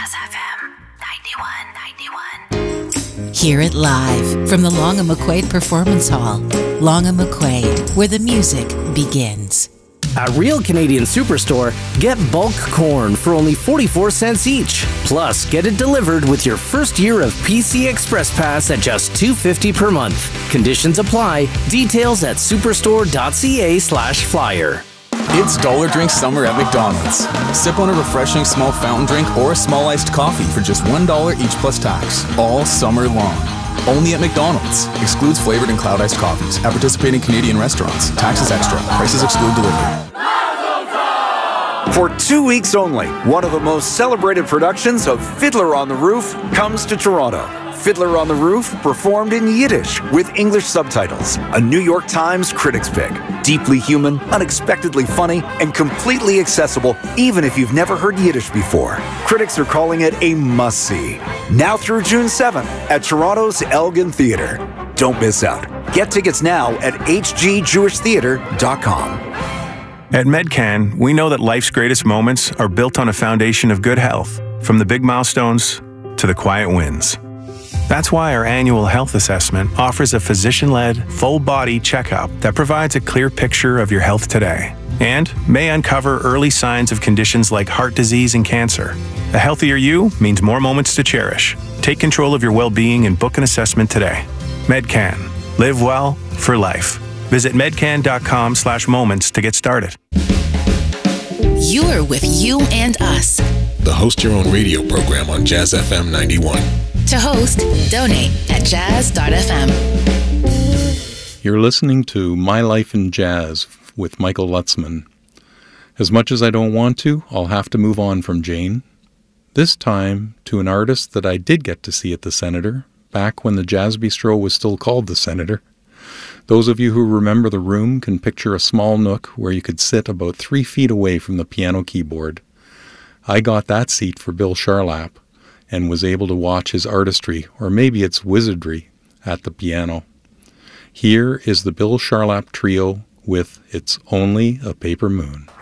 Jazz FM 91. Hear it live from the Long and McQuaid Performance Hall. Long and McQuaid, where the music begins. At Real Canadian Superstore, get bulk corn for only 44 cents each. Plus, get it delivered with your first year of PC Express Pass at just $2.50 per month. Conditions apply. Details at superstore.ca/flyer. It's Dollar Drink Summer at McDonald's. Sip on a refreshing small fountain drink or a small iced coffee for just $1 each plus tax, all summer long. Only at McDonald's. Excludes flavored and cloud iced coffees. At participating Canadian restaurants. Taxes extra. Prices exclude delivery. For 2 weeks only, one of the most celebrated productions of Fiddler on the Roof comes to Toronto. Fiddler on the Roof, performed in Yiddish with English subtitles. A New York Times critics pick. Deeply human, unexpectedly funny, and completely accessible even if you've never heard Yiddish before. Critics are calling it a must-see. Now through June 7th at Toronto's Elgin Theatre. Don't miss out. Get tickets now at hgjewishtheatre.com. At Medcan, we know that life's greatest moments are built on a foundation of good health, from the big milestones to the quiet wins. That's why our annual health assessment offers a physician-led, full-body checkup that provides a clear picture of your health today and may uncover early signs of conditions like heart disease and cancer. A healthier you means more moments to cherish. Take control of your well-being and book an assessment today. Medcan. Live well for life. Visit medcan.com/moments to get started. You're with You and Us. The Host Your Own Radio program on Jazz FM 91. To host, donate at jazz.fm. You're listening to My Life in Jazz with Michael Lutzman. As much as I don't want to, I'll have to move on from Jane. This time to an artist that I did get to see at the Senator, back when the Jazz Bistro was still called the Senator. Those of you who remember the room can picture a small nook where you could sit about 3 feet away from the piano keyboard. I got that seat for Bill Charlap and was able to watch his artistry, or maybe its wizardry, at the piano. Here is the Bill Charlap Trio with It's Only a Paper Moon.